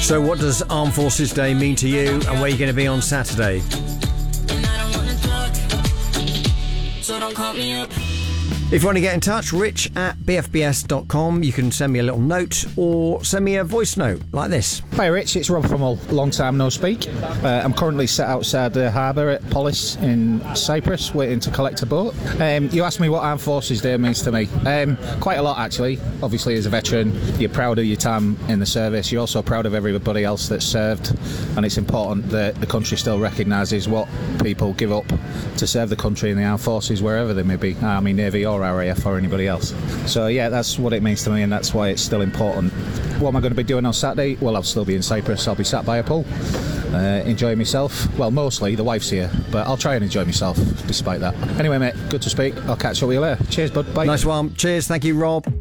So what does Armed Forces Day mean to you, and where are you going to be on Saturday? So don't call me up. If you want to get in touch, rich@bfbs.com. You can send me a little note or send me a voice note like this. Hi Rich, it's Rob from Hull. Long time no speak. I'm currently sat outside the harbour at Polis in Cyprus waiting to collect a boat. You asked me what Armed Forces Day means to me. Quite a lot actually. Obviously as a veteran you're proud of your time in the service. You're also proud of everybody else that's served, and it's important that the country still recognises what people give up to serve the country in the armed forces wherever they may be, Army, Navy or RAF or anybody else. So yeah, that's what it means to me, and that's why it's still important. What am I going to be doing on Saturday? Well, I'll still be in Cyprus. I'll be sat by a pool enjoying myself. Well, mostly the wife's here, but I'll try and enjoy myself despite that. Anyway mate, good to speak. I'll catch up with you later. Cheers bud, bye. Nice one. Cheers, thank you Rob.